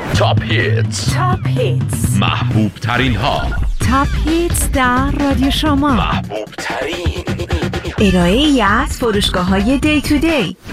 تاپ هیتز محبوب ترین ها. تاپ هیتز در رادیو شما. محبوب ترین ارائه ای از فروشگاه های دی تو دی.